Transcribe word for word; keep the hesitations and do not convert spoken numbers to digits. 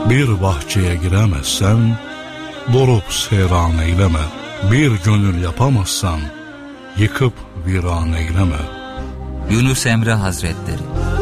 Bir bahçeye giremezsen dolup seyran eyleme. Bir gönül yapamazsan yıkıp viran eyleme. Yunus Emre Hazretleri.